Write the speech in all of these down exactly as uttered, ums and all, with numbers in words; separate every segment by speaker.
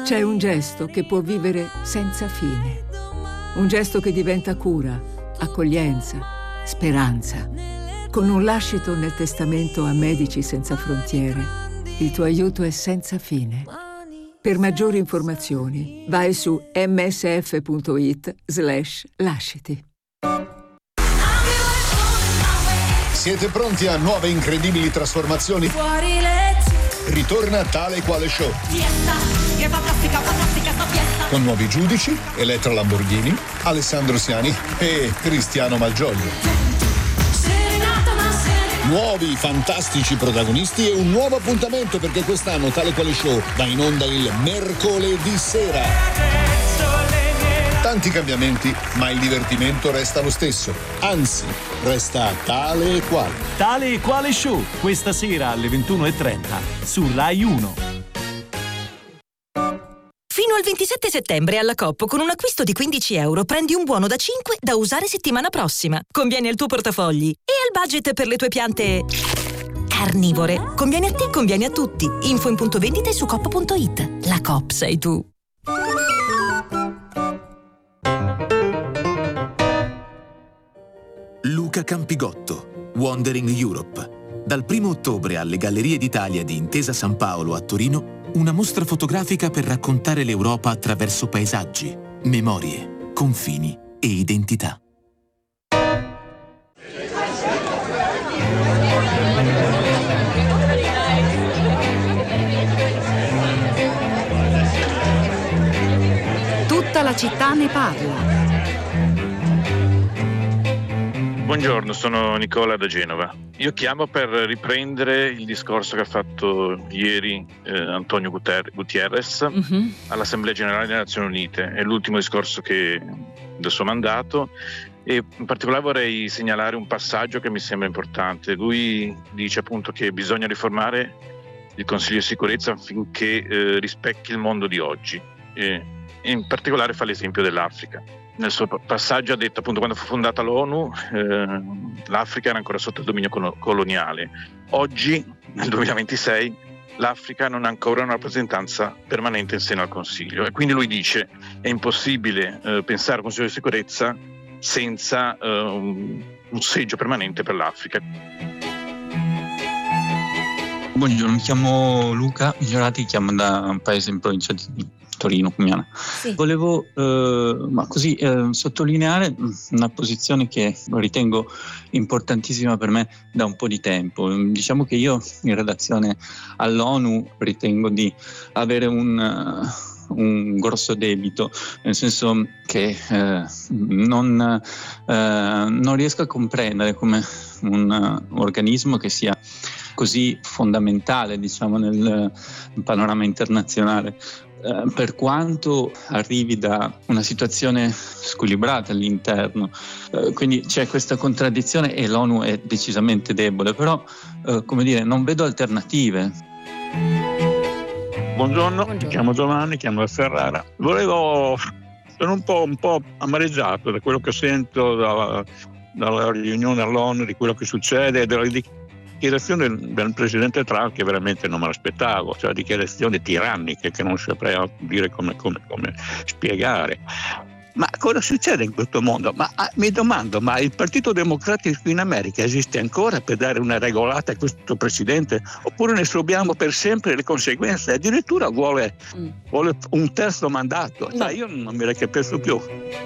Speaker 1: C'è un gesto che può vivere senza fine. Un gesto che diventa cura, accoglienza, speranza. Con un lascito nel testamento a Medici Senza Frontiere, il tuo aiuto è senza fine. Per maggiori informazioni, vai su msf.it slash lasciti.
Speaker 2: Siete pronti a nuove incredibili trasformazioni?
Speaker 3: Fuori legge.
Speaker 2: Ritorna Tale e Quale Show.
Speaker 3: Fiesta, che fantastica, fantastica sta fiesta.
Speaker 2: Con nuovi giudici, Elettra Lamborghini, Alessandro Siani e Cristiano Malgioglio. Nuovi fantastici protagonisti e un nuovo appuntamento, perché quest'anno Tale e Quale Show va in onda il mercoledì sera. Tanti cambiamenti, ma il divertimento resta lo stesso. Anzi, resta Tale e Quale.
Speaker 4: Tale e Quale Show, questa sera alle ventuno e trenta su Rai uno.
Speaker 5: Fino al ventisette settembre alla Coop con un acquisto di quindici euro prendi un buono da cinque da usare settimana prossima. Conviene al tuo portafogli e al budget per le tue piante carnivore. Conviene a te, conviene a tutti. Info in punto vendita e su coop punto it. La Coop sei tu.
Speaker 6: Luca Campigotto, Wandering Europe. Dal primo ottobre alle Gallerie d'Italia di Intesa San Paolo a Torino, una mostra fotografica per raccontare l'Europa attraverso paesaggi, memorie, confini e identità.
Speaker 7: Tutta la città ne parla.
Speaker 8: Buongiorno, sono Nicola da Genova. Io chiamo per riprendere il discorso che ha fatto ieri eh, Antonio Guter- Gutierrez mm-hmm. all'Assemblea Generale delle Nazioni Unite. È l'ultimo discorso che, del suo mandato, e in particolare vorrei segnalare un passaggio che mi sembra importante. Lui dice appunto che bisogna riformare il Consiglio di Sicurezza affinché eh, rispecchi il mondo di oggi, e, e in particolare fa l'esempio dell'Africa. Nel suo passaggio ha detto appunto, quando fu fondata l'ONU eh, l'Africa era ancora sotto il dominio coloniale. Oggi, nel duemilaventisei, l'Africa non ha ancora una rappresentanza permanente in seno al Consiglio, e quindi lui dice è impossibile eh, pensare al Consiglio di Sicurezza senza eh, un, un seggio permanente per l'Africa.
Speaker 9: Buongiorno, mi chiamo Luca Migliorati, chiamo da un paese in provincia di Torino, Cugnana. Sì. Volevo eh, ma così eh, sottolineare una posizione che ritengo importantissima per me da un po' di tempo. Diciamo che io in relazione all'ONU ritengo di avere un uh, un grosso debito, nel senso che eh, non, eh, non riesco a comprendere come un uh, organismo che sia così fondamentale, diciamo, nel, nel panorama internazionale, eh, per quanto arrivi da una situazione squilibrata all'interno, eh, quindi c'è questa contraddizione e l'ONU è decisamente debole, però eh, come dire, non vedo alternative.
Speaker 10: Buongiorno, Buongiorno, mi chiamo Giovanni, chiamo da Ferrara. Volevo, sono un po', un po' amareggiato da quello che sento dalla, dalla riunione all'ONU, di quello che succede, della dichiarazione del, del presidente Trump, che veramente non me l'aspettavo, cioè dichiarazioni tiranniche che non saprei dire come, come, come spiegare. Ma cosa succede in questo mondo? Ma ah, mi domando, ma il Partito Democratico in America esiste ancora per dare una regolata a questo presidente? Oppure ne subiamo per sempre le conseguenze? Addirittura vuole, mm. vuole un terzo mandato. Cioè, io non mi capisco più.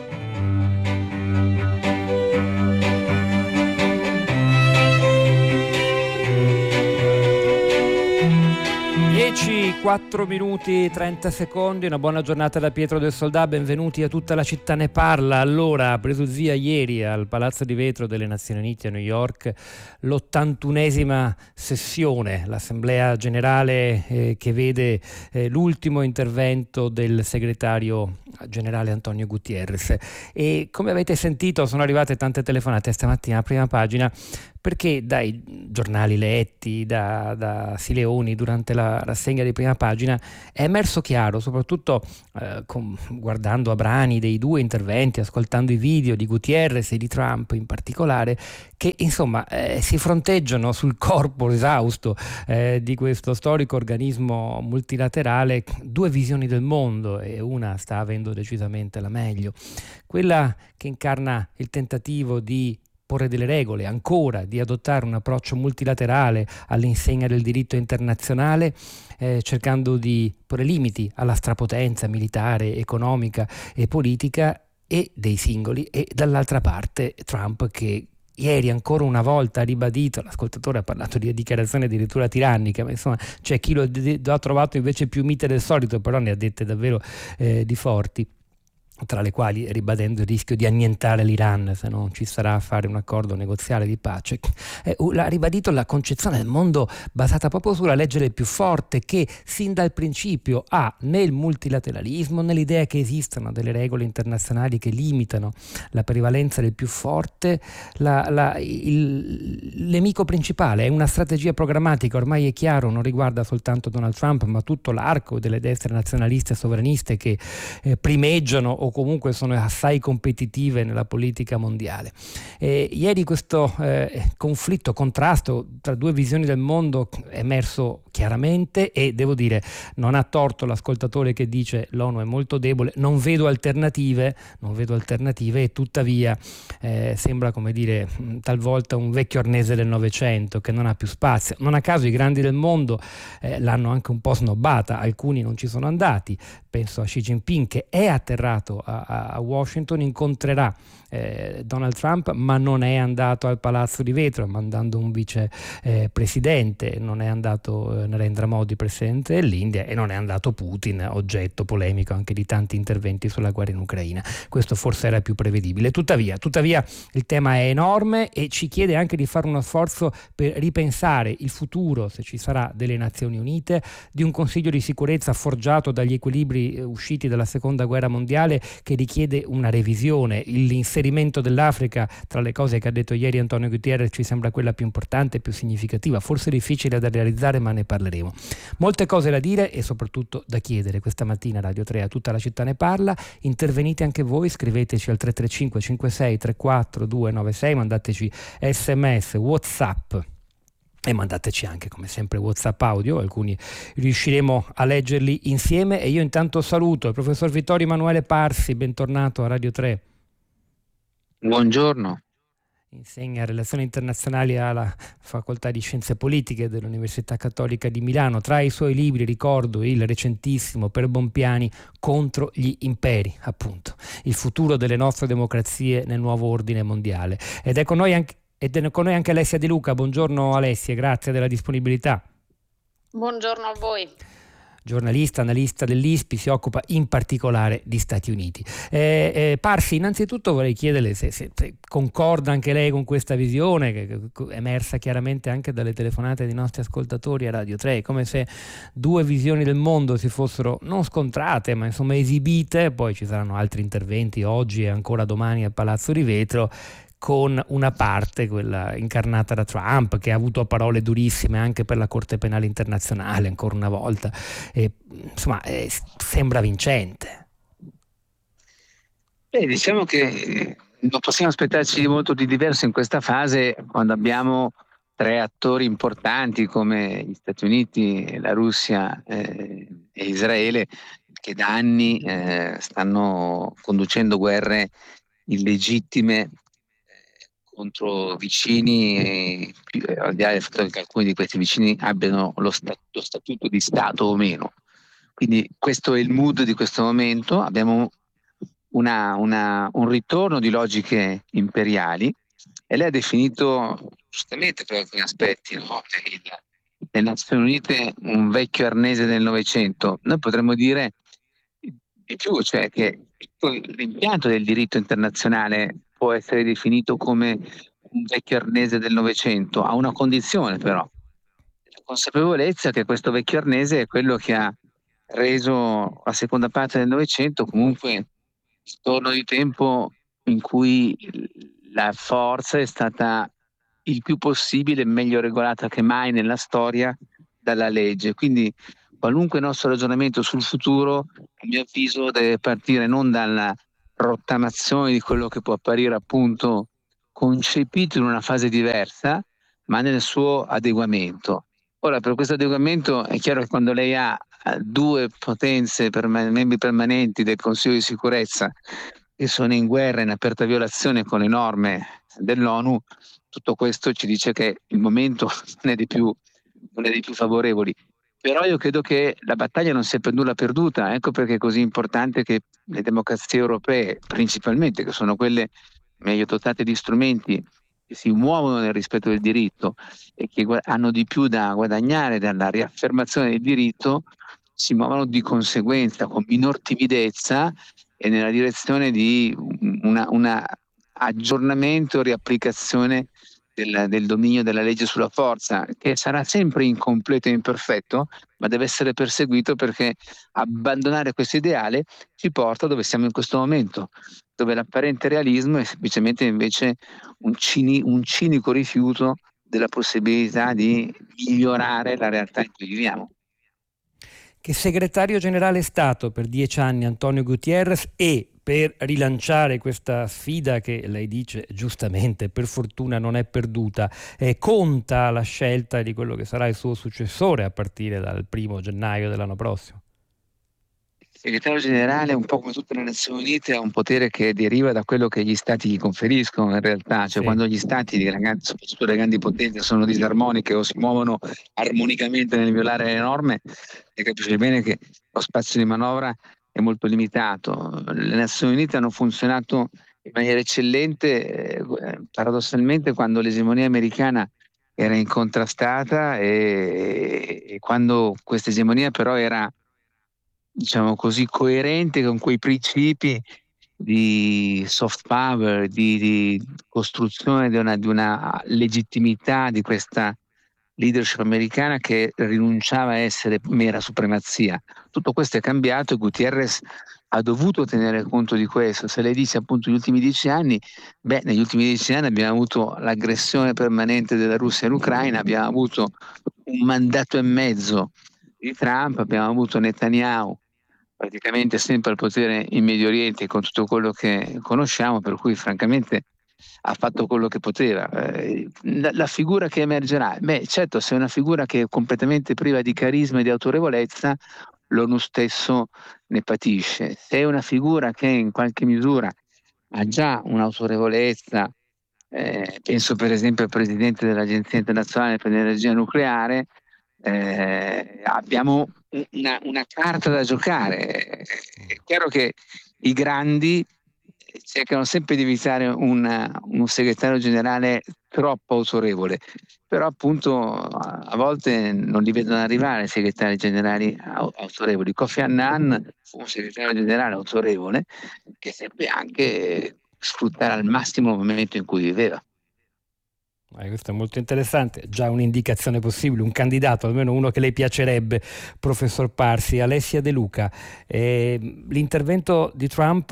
Speaker 11: dieci, quattro minuti, trenta secondi, una buona giornata da Pietro del Soldà, benvenuti a Tutta la città ne parla. Allora, preso via ieri al Palazzo di Vetro delle Nazioni Unite a New York l'ottantunesima sessione, l'Assemblea Generale eh, che vede eh, l'ultimo intervento del segretario generale Antonio Gutierrez. E come avete sentito sono arrivate tante telefonate stamattina a prima pagina perché dai giornali letti da, da Sileoni durante la rassegna di prima pagina è emerso chiaro, soprattutto eh, con, guardando a brani dei due interventi, ascoltando i video di Gutierrez e di Trump in particolare, che insomma eh, si fronteggiano sul corpo esausto eh, di questo storico organismo multilaterale due visioni del mondo, e una sta avendo decisamente la meglio, quella che incarna il tentativo di porre delle regole, ancora di adottare un approccio multilaterale all'insegna del diritto internazionale, eh, cercando di porre limiti alla strapotenza militare, economica e politica e dei singoli, e dall'altra parte Trump che ieri ancora una volta ha ribadito, l'ascoltatore ha parlato di dichiarazione addirittura tirannica, ma insomma c'è chi lo, lo ha trovato invece più mite del solito, però ne ha dette davvero eh, di forti, tra le quali ribadendo il rischio di annientare l'Iran se non ci sarà a fare un accordo negoziale di pace. Eh, ha ribadito la concezione del mondo basata proprio sulla legge del più forte, che sin dal principio ha nel multilateralismo, nell'idea che esistano delle regole internazionali che limitano la prevalenza del più forte, la, la, il, il nemico principale è una strategia programmatica, ormai è chiaro, non riguarda soltanto Donald Trump ma tutto l'arco delle destre nazionaliste e sovraniste che eh, primeggiano o comunque sono assai competitive nella politica mondiale. E ieri questo eh, conflitto, contrasto tra due visioni del mondo è emerso chiaramente, e devo dire non ha torto l'ascoltatore che dice l'ONU è molto debole, non vedo alternative, non vedo alternative e tuttavia eh, sembra, come dire, talvolta un vecchio arnese del Novecento che non ha più spazio. Non a caso i grandi del mondo eh, l'hanno anche un po' snobbata, alcuni non ci sono andati, penso a Xi Jinping che è atterrato a, a Washington, incontrerà eh, Donald Trump ma non è andato al Palazzo di Vetro mandando un vice eh, presidente, non è andato eh, Narendra Modi, presidente dell'India, e non è andato Putin, oggetto polemico anche di tanti interventi sulla guerra in Ucraina. Questo forse era più prevedibile. Tuttavia, tuttavia il tema è enorme e ci chiede anche di fare uno sforzo per ripensare il futuro, se ci sarà, delle Nazioni Unite, di un Consiglio di sicurezza forgiato dagli equilibri usciti dalla seconda guerra mondiale, che richiede una revisione. L'inserimento dell'Africa tra le cose che ha detto ieri Antonio Gutierrez ci sembra quella più importante e più significativa, forse difficile da realizzare ma ne parleremo. Molte cose da dire e soprattutto da chiedere questa mattina a Radio tre, a tutta la città ne parla. Intervenite anche voi, scriveteci al tre tre cinque cinque sei tre quattro due nove sei, mandateci sms, WhatsApp e mandateci anche come sempre WhatsApp audio, alcuni riusciremo a leggerli insieme. E io intanto saluto il professor Vittorio Emanuele Parsi, bentornato a Radio tre.
Speaker 12: Buongiorno.
Speaker 11: Insegna relazioni internazionali alla Facoltà di Scienze Politiche dell'Università Cattolica di Milano. Tra i suoi libri ricordo il recentissimo Per Bompiani, Contro gli imperi, appunto, il futuro delle nostre democrazie nel nuovo ordine mondiale. Ed è con noi anche Ed è con noi anche Alessia De Luca. Buongiorno Alessia, grazie della disponibilità.
Speaker 13: Buongiorno a voi.
Speaker 11: Giornalista, analista dell'I S P I, si occupa in particolare di Stati Uniti. Eh, eh, Parsi, innanzitutto vorrei chiederle se, se, se concorda anche lei con questa visione che, che è emersa chiaramente anche dalle telefonate dei nostri ascoltatori a Radio tre, come se due visioni del mondo si fossero non scontrate ma insomma esibite, poi ci saranno altri interventi oggi e ancora domani al Palazzo di Vetro, con una parte, quella incarnata da Trump, che ha avuto parole durissime anche per la Corte Penale Internazionale ancora una volta, e, insomma eh, sembra vincente.
Speaker 12: Beh, diciamo che non possiamo aspettarci di molto di diverso in questa fase, quando abbiamo tre attori importanti come gli Stati Uniti, la Russia eh, e Israele, che da anni eh, stanno conducendo guerre illegittime contro vicini, eh, al di là del fatto che alcuni di questi vicini abbiano lo, stat- lo statuto di Stato o meno. Quindi questo è il mood di questo momento. Abbiamo una, una, un ritorno di logiche imperiali, e lei ha definito giustamente per alcuni aspetti, no? Il, le Nazioni Unite un vecchio arnese del Novecento. Noi potremmo dire di più, cioè che l'impianto del diritto internazionale può essere definito come un vecchio arnese del Novecento, a una condizione però, la consapevolezza che questo vecchio arnese è quello che ha reso la seconda parte del Novecento comunque il torno di tempo in cui la forza è stata il più possibile, meglio regolata che mai nella storia dalla legge. Quindi qualunque nostro ragionamento sul futuro, a mio avviso, deve partire non dalla rottamazione di quello che può apparire appunto concepito in una fase diversa, ma nel suo adeguamento. Ora, per questo adeguamento è chiaro che quando lei ha due potenze perman- membri permanenti del Consiglio di sicurezza che sono in guerra, in aperta violazione con le norme dell'ONU, tutto questo ci dice che il momento non è dei più, non è dei più favorevoli. Però io credo che la battaglia non sia per nulla perduta, ecco perché è così importante che le democrazie europee, principalmente, che sono quelle meglio dotate di strumenti, che si muovono nel rispetto del diritto e che hanno di più da guadagnare dalla riaffermazione del diritto, si muovono di conseguenza, con minor timidezza e nella direzione di una, una aggiornamento e riapplicazione del, del dominio della legge sulla forza, che sarà sempre incompleto e imperfetto, ma deve essere perseguito, perché abbandonare questo ideale ci porta dove siamo in questo momento, dove l'apparente realismo è semplicemente invece un, cini, un cinico rifiuto della possibilità di migliorare la realtà in cui viviamo.
Speaker 11: Che segretario generale è stato per dieci anni Antonio Guterres, e per rilanciare questa sfida che lei dice giustamente per fortuna non è perduta, eh, conta la scelta di quello che sarà il suo successore a partire dal primo gennaio dell'anno prossimo?
Speaker 12: Il segretario generale, un po' come tutte le Nazioni Unite, ha un potere che deriva da quello che gli stati gli conferiscono in realtà, cioè sì. Quando gli stati, soprattutto le grandi potenze, sono disarmoniche o si muovono armonicamente nel violare le norme, si capisce bene che lo spazio di manovra è molto limitato. Le Nazioni Unite hanno funzionato in maniera eccellente, eh, paradossalmente, quando l'egemonia americana era incontrastata e, e quando questa egemonia però era, diciamo così, coerente con quei principi di soft power, di, di costruzione di una, di una legittimità di questa leadership americana che rinunciava a essere mera supremazia. Tutto questo è cambiato e Guterres ha dovuto tenere conto di questo. Se lei dice appunto gli ultimi dieci anni, beh, negli ultimi dieci anni abbiamo avuto l'aggressione permanente della Russia all'Ucraina, abbiamo avuto un mandato e mezzo di Trump, abbiamo avuto Netanyahu praticamente sempre al potere in Medio Oriente con tutto quello che conosciamo, per cui francamente ha fatto quello che poteva. Eh, la, la figura che emergerà, beh certo, se è una figura che è completamente priva di carisma e di autorevolezza, l'ONU stesso ne patisce. Se è una figura che in qualche misura ha già un'autorevolezza, eh, penso per esempio al presidente dell'Agenzia Internazionale per l'Energia Nucleare, eh, abbiamo una, una carta da giocare. È chiaro che i grandi cercano sempre di evitare una, un segretario generale troppo autorevole, però appunto a volte non li vedono arrivare segretari generali autorevoli. Kofi Annan fu un segretario generale autorevole che seppe anche sfruttare al massimo il momento in cui viveva.
Speaker 11: Eh, questo è molto interessante, già un'indicazione possibile, un candidato, almeno uno che le piacerebbe, professor Parsi. Alessia De Luca, eh, l'intervento di Trump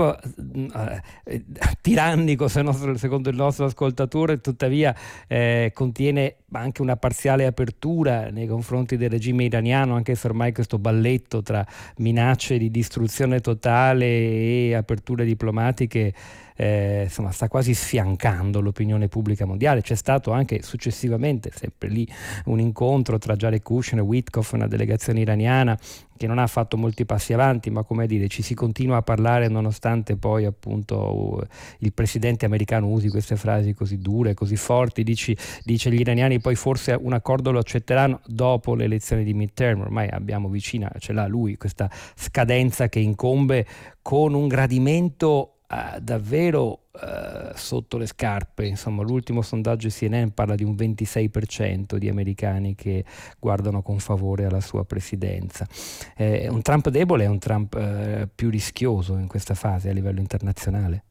Speaker 11: eh, tirannico secondo il nostro ascoltatore, tuttavia eh, contiene anche una parziale apertura nei confronti del regime iraniano, anche se ormai questo balletto tra minacce di distruzione totale e aperture diplomatiche Eh, insomma sta quasi sfiancando l'opinione pubblica mondiale. C'è stato anche successivamente, sempre lì, un incontro tra Jared Kushner e Witkoff, una delegazione iraniana, che non ha fatto molti passi avanti, ma come dire, ci si continua a parlare nonostante poi appunto il presidente americano usi queste frasi così dure, così forti. Dici, dice gli iraniani poi forse un accordo lo accetteranno dopo le elezioni di midterm. Ormai abbiamo vicina, ce l'ha lui, questa scadenza che incombe, con un gradimento Uh, davvero uh, sotto le scarpe. Insomma, l'ultimo sondaggio C N N parla di un ventisei per cento di americani che guardano con favore alla sua presidenza. È un Trump debole, è un Trump uh, più rischioso in questa fase a livello internazionale?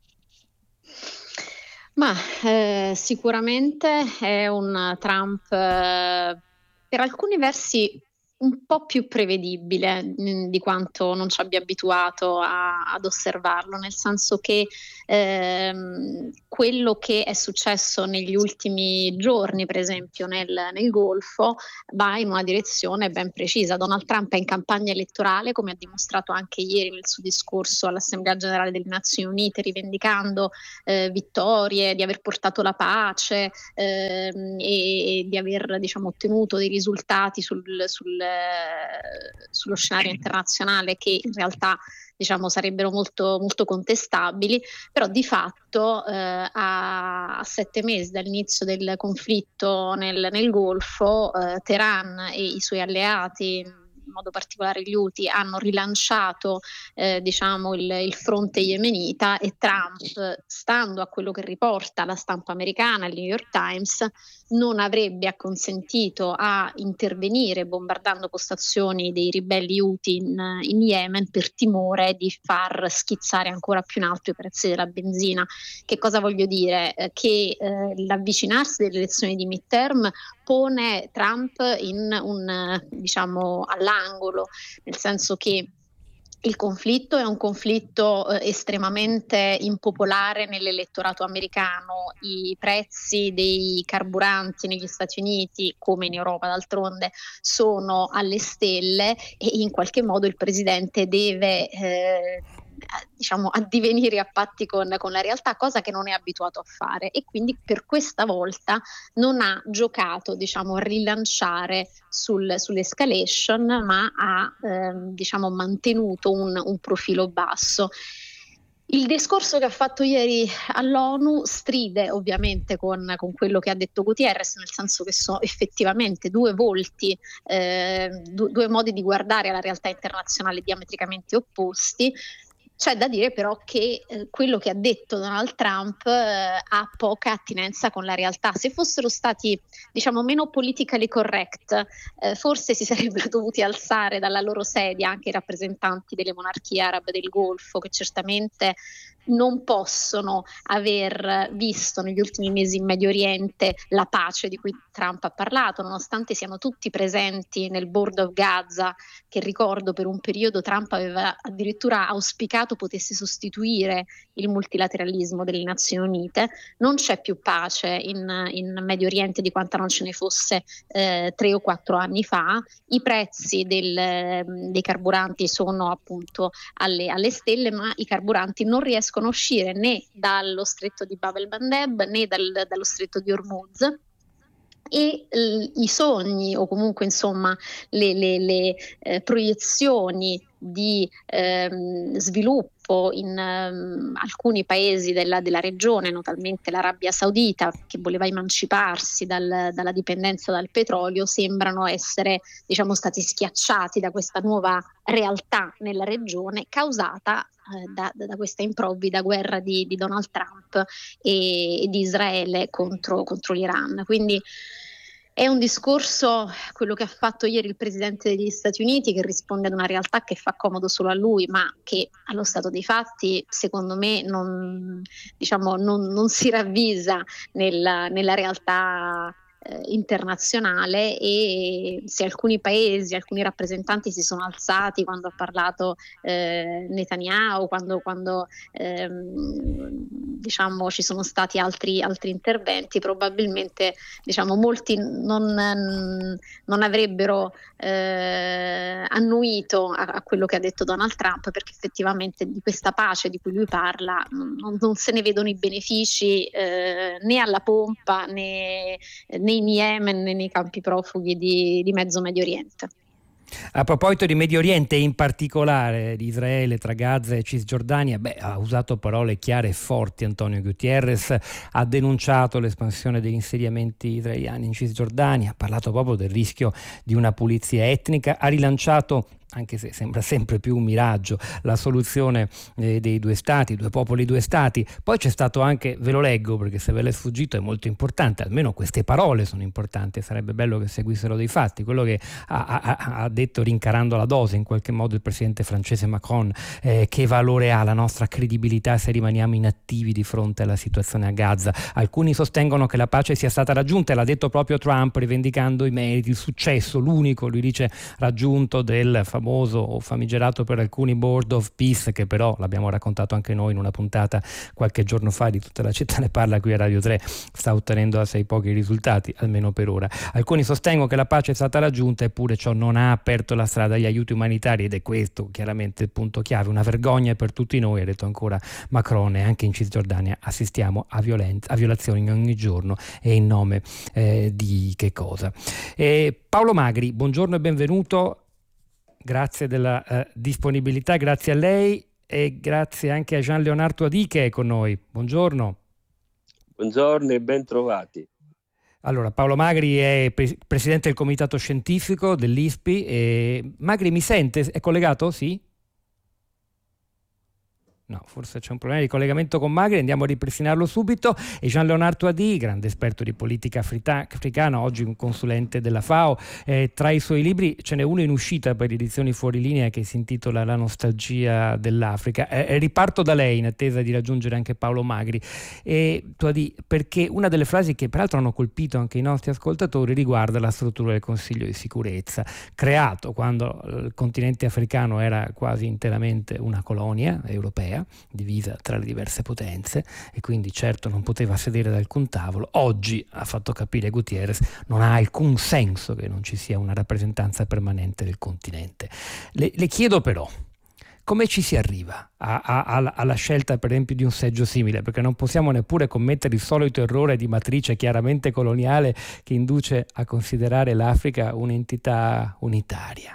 Speaker 13: Ma eh, sicuramente è un Trump eh, per alcuni versi un po' più prevedibile mh, di quanto non ci abbia abituato a, ad osservarlo, nel senso che ehm, quello che è successo negli ultimi giorni, per esempio nel, nel Golfo, va in una direzione ben precisa. Donald Trump è in campagna elettorale, come ha dimostrato anche ieri nel suo discorso all'Assemblea Generale delle Nazioni Unite, rivendicando eh, vittorie, di aver portato la pace ehm, e, e di aver, diciamo, ottenuto dei risultati sul, sul sullo scenario internazionale che in realtà, diciamo, sarebbero molto, molto contestabili, però di fatto eh, a, a sette mesi dall'inizio del conflitto nel, nel Golfo, eh, Teheran e i suoi alleati, in modo particolare gli Houthi, hanno rilanciato eh, diciamo il, il fronte yemenita, e Trump, stando a quello che riporta la stampa americana, il New York Times, non avrebbe acconsentito a intervenire bombardando postazioni dei ribelli Houthi in, in Yemen per timore di far schizzare ancora più in alto i prezzi della benzina. Che cosa voglio dire? Eh, che eh, l'avvicinarsi delle elezioni di midterm pone Trump in un, diciamo, all'angolo, nel senso che il conflitto è un conflitto eh, estremamente impopolare nell'elettorato americano. I prezzi dei carburanti negli Stati Uniti, come in Europa d'altronde, sono alle stelle, e in qualche modo il presidente deve eh, diciamo addivenire a patti con, con la realtà, cosa che non è abituato a fare, e quindi per questa volta non ha giocato, diciamo, a rilanciare sul, sull'escalation, ma ha ehm, diciamo mantenuto un, un profilo basso. Il discorso che ha fatto ieri all'ONU stride ovviamente con, con quello che ha detto Guterres, nel senso che sono effettivamente due volti, eh, due, due modi di guardare alla realtà internazionale diametricamente opposti. C'è da dire però che eh, quello che ha detto Donald Trump eh, ha poca attinenza con la realtà. Se fossero stati, diciamo, meno politically correct, eh, forse si sarebbero dovuti alzare dalla loro sedia anche i rappresentanti delle monarchie arabe del Golfo, che certamente non possono aver visto negli ultimi mesi in Medio Oriente la pace di cui Trump ha parlato, nonostante siano tutti presenti nel Board of Gaza, che ricordo per un periodo Trump aveva addirittura auspicato potesse sostituire il multilateralismo delle Nazioni Unite. Non c'è più pace in, in Medio Oriente di quanta non ce ne fosse eh, tre o quattro anni fa. I prezzi del, dei carburanti sono appunto alle, alle stelle, ma i carburanti non riescono a uscire né dallo stretto di Bab el-Mandeb né dal, dallo stretto di Hormuz, e eh, i sogni, o comunque insomma le, le, le eh, proiezioni di ehm, sviluppo in ehm, alcuni paesi della, della regione, notalmente l'Arabia Saudita, che voleva emanciparsi dal, dalla dipendenza dal petrolio, sembrano essere, diciamo, stati schiacciati da questa nuova realtà nella regione, causata eh, da, da questa improvvida guerra di, di Donald Trump e, e di Israele contro, contro l'Iran. Quindi è un discorso, quello che ha fatto ieri il presidente degli Stati Uniti, che risponde ad una realtà che fa comodo solo a lui, ma che allo stato dei fatti, secondo me, non, diciamo, non, non si ravvisa nella, nella realtà eh, internazionale. E se alcuni paesi, alcuni rappresentanti si sono alzati quando ha parlato eh, Netanyahu, quando, quando ehm, diciamo ci sono stati altri, altri interventi, probabilmente, diciamo, molti non, non avrebbero eh, annuito a, a quello che ha detto Donald Trump, perché effettivamente di questa pace di cui lui parla non, non se ne vedono i benefici eh, né alla pompa né, né in Yemen né nei campi profughi di, di mezzo Medio Oriente.
Speaker 11: A proposito di Medio Oriente e in particolare di Israele, tra Gaza e Cisgiordania, beh, ha usato parole chiare e forti Antonio Guterres, ha denunciato l'espansione degli insediamenti israeliani in Cisgiordania, ha parlato proprio del rischio di una pulizia etnica, ha rilanciato anche se sembra sempre più un miraggio, la soluzione eh, dei due stati, due popoli, due stati. Poi c'è stato anche, ve lo leggo perché se ve l'è sfuggito è molto importante, almeno queste parole sono importanti, sarebbe bello che seguissero dei fatti, quello che ha, ha, ha detto rincarando la dose in qualche modo il presidente francese Macron, eh, che valore ha la nostra credibilità se rimaniamo inattivi di fronte alla situazione a Gaza. Alcuni sostengono che la pace sia stata raggiunta, e l'ha detto proprio Trump rivendicando i meriti, il successo, l'unico, lui dice, raggiunto del famoso o famigerato per alcuni Board of Peace, che però l'abbiamo raccontato anche noi in una puntata qualche giorno fa di Tutta la città ne parla qui a Radio tre, sta ottenendo assai pochi risultati, almeno per ora. Alcuni sostengono che la pace è stata raggiunta, eppure ciò non ha aperto la strada agli aiuti umanitari, ed è questo chiaramente il punto chiave, una vergogna per tutti noi, ha detto ancora Macron, e anche in Cisgiordania assistiamo a, violenza, a violazioni ogni giorno, e in nome eh, di che cosa? E Paolo Magri, buongiorno e benvenuto, grazie della eh, disponibilità, grazie a lei e grazie anche a Jean Leonard Toady che è con noi. Buongiorno.
Speaker 14: Buongiorno e ben trovati.
Speaker 11: Allora, Paolo Magri è pre- presidente del comitato scientifico dell'I S P I. E Magri mi sente? È collegato? Sì? No, forse c'è un problema di collegamento con Magri, andiamo a ripristinarlo subito. E Jean Leonard Toady, grande esperto di politica afrita- africana, oggi un consulente della FAO. Eh, tra i suoi libri ce n'è uno in uscita per edizioni fuori linea che si intitola La nostalgia dell'Africa. Eh, riparto da lei in attesa di raggiungere anche Paolo Magri. E Toady, perché una delle frasi che peraltro hanno colpito anche i nostri ascoltatori riguarda la struttura del Consiglio di sicurezza, creato quando il continente africano era quasi interamente una colonia europea, divisa tra le diverse potenze, e quindi certo non poteva sedere ad alcun tavolo. Oggi, ha fatto capire Guterres, non ha alcun senso che non ci sia una rappresentanza permanente del continente. Le, le chiedo però, come ci si arriva a, a, a, alla scelta per esempio di un seggio simile? Perché non possiamo neppure commettere il solito errore di matrice chiaramente coloniale che induce a considerare l'Africa un'entità unitaria.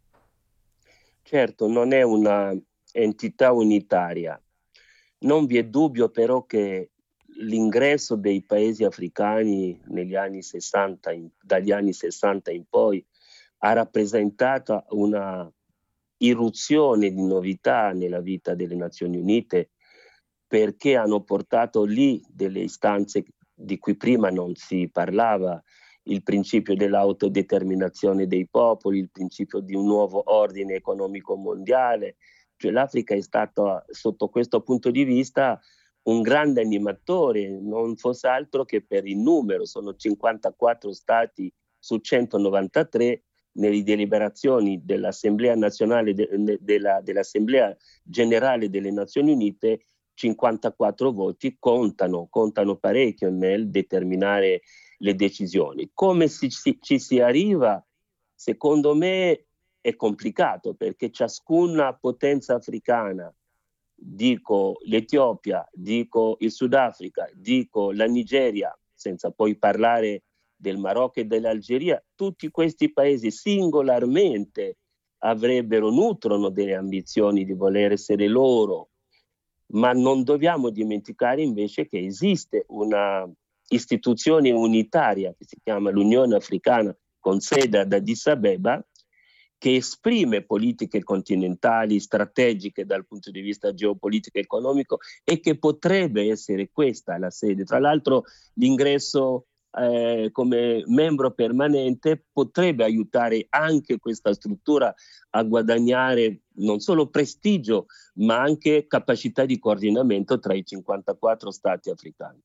Speaker 14: Certo, non è una entità unitaria. Non vi è dubbio però che l'ingresso dei paesi africani negli anni sessanta, in, dagli anni sessanta in poi, ha rappresentato una irruzione di novità nella vita delle Nazioni Unite, perché hanno portato lì delle istanze di cui prima non si parlava, il principio dell'autodeterminazione dei popoli, il principio di un nuovo ordine economico mondiale. Cioè l'Africa è stata, sotto questo punto di vista, un grande animatore, non fosse altro che per il numero. Sono cinquantaquattro stati su centonovantatré. Nelle deliberazioni dell'Assemblea nazionale de, de, della, dell'Assemblea generale delle Nazioni Unite, cinquantaquattro voti contano, contano parecchio nel determinare le decisioni. Come si, si, ci si arriva? Secondo me è complicato, perché ciascuna potenza africana, dico l'Etiopia, dico il Sudafrica, dico la Nigeria, senza poi parlare del Marocco e dell'Algeria, tutti questi paesi singolarmente avrebbero, nutrono delle ambizioni di voler essere loro, ma non dobbiamo dimenticare invece che esiste una istituzione unitaria che si chiama l'Unione Africana, con sede ad Addis Abeba, che esprime politiche continentali strategiche dal punto di vista geopolitico e economico, e che potrebbe essere questa la sede. Tra l'altro l'ingresso eh, come membro permanente potrebbe aiutare anche questa struttura a guadagnare non solo prestigio, ma anche capacità di coordinamento tra i cinquantaquattro stati africani.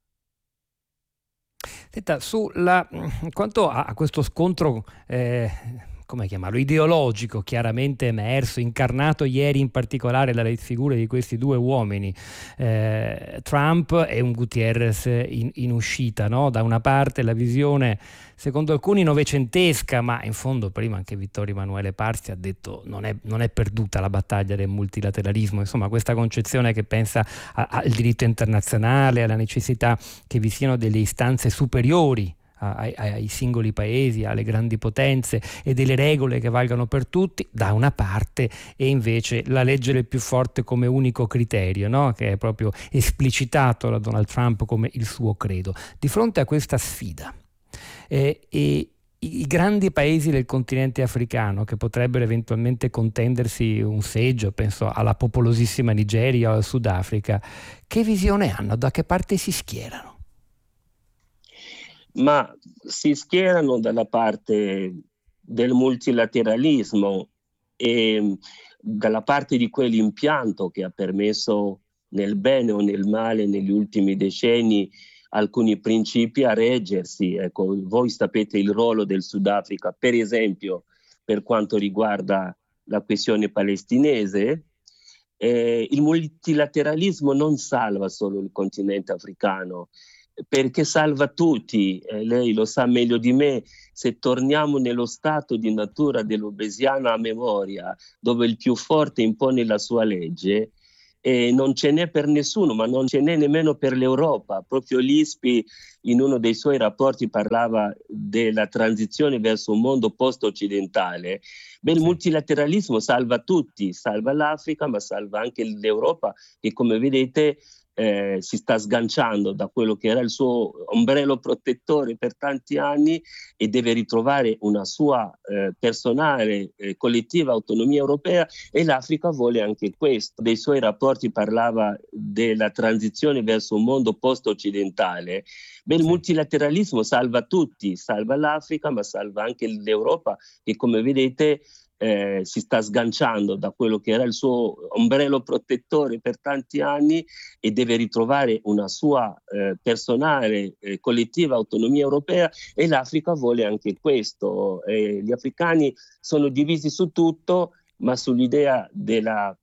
Speaker 11: Senta, sulla, quanto a, a questo scontro eh, come chiamarlo, ideologico chiaramente emerso, incarnato ieri in particolare dalle figure di questi due uomini, eh, Trump e un Guterres in, in uscita, no? Da una parte la visione secondo alcuni novecentesca, ma in fondo prima anche Vittorio Emanuele Parsi ha detto non è, non è perduta la battaglia del multilateralismo, insomma questa concezione che pensa a, al diritto internazionale, alla necessità che vi siano delle istanze superiori Ai, ai singoli paesi, alle grandi potenze, e delle regole che valgano per tutti da una parte, e invece la legge del più forte come unico criterio, no? Che è proprio esplicitato da Donald Trump come il suo credo. Di fronte a questa sfida eh, e i, i grandi paesi del continente africano che potrebbero eventualmente contendersi un seggio, penso alla popolosissima Nigeria o al Sudafrica, che visione hanno? Da che parte si schierano?
Speaker 14: Ma si schierano dalla parte del multilateralismo e dalla parte di quell'impianto che ha permesso nel bene o nel male negli ultimi decenni alcuni principi a reggersi. Ecco, voi sapete il ruolo del Sudafrica, per esempio, per quanto riguarda la questione palestinese. Eh, il multilateralismo non salva solo il continente africano, perché salva tutti. Eh, lei lo sa meglio di me, se torniamo nello stato di natura dell'obesiana a memoria, dove il più forte impone la sua legge, e non ce n'è per nessuno, ma non ce n'è nemmeno per l'Europa. Proprio l'I S P I in uno dei suoi rapporti parlava della transizione verso un mondo post-occidentale. Beh, il multilateralismo salva tutti, salva l'Africa, ma salva anche l'Europa, che come vedete Eh, si sta sganciando da quello che era il suo ombrello protettore per tanti anni e deve ritrovare una sua eh, personale eh, collettiva autonomia europea, e l'Africa vuole anche questo. Dei suoi rapporti parlava della transizione verso un mondo post-occidentale. Beh, il multilateralismo salva tutti, salva l'Africa, ma salva anche l'Europa, che come vedete Eh, si sta sganciando da quello che era il suo ombrello protettore per tanti anni e deve ritrovare una sua eh, personale eh, collettiva autonomia europea, e l'Africa vuole anche questo. Eh, gli africani sono divisi su tutto, ma sull'idea della